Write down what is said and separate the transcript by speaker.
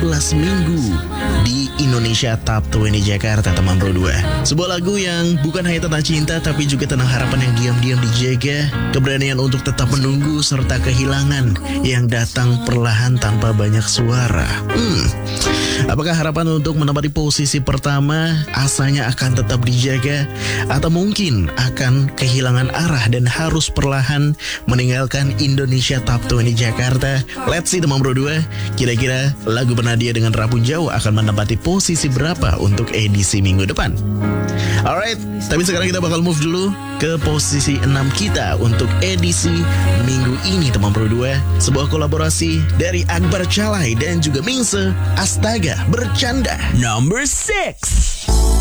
Speaker 1: minggu di Indonesia Top 20 Jakarta, teman Bro 2. Sebuah lagu yang bukan hanya tentang cinta, tapi juga tentang harapan yang diam-diam dijaga, keberanian untuk tetap menunggu, serta kehilangan yang datang perlahan tanpa banyak suara. Apakah harapan untuk menempati posisi pertama asanya akan tetap dijaga, atau mungkin akan kehilangan arah dan harus perlahan meninggalkan Indonesia Top 20 Jakarta? Let's see, teman Bro 2. Kira-kira lagu Bernadia dengan Rapun Jauh akan menempati posisi berapa untuk edisi minggu depan? Alright, tapi sekarang kita bakal move dulu ke posisi 6 kita untuk edisi minggu ini, teman Bro 2. Sebuah kolaborasi dari Akbar Calai dan juga Mingse, Astaga Bercanda. Number 6.